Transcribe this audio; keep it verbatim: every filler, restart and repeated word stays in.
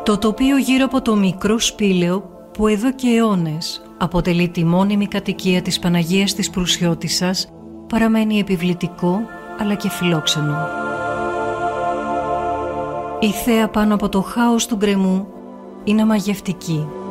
Το τοπίο γύρω από το μικρό σπήλαιο που εδώ και αιώνες αποτελεί τη μόνιμη κατοικία της Παναγίας της Προυσιώτισσας παραμένει επιβλητικό αλλά και φιλόξενο. Η θέα πάνω από το χάος του γκρεμού είναι μαγευτική.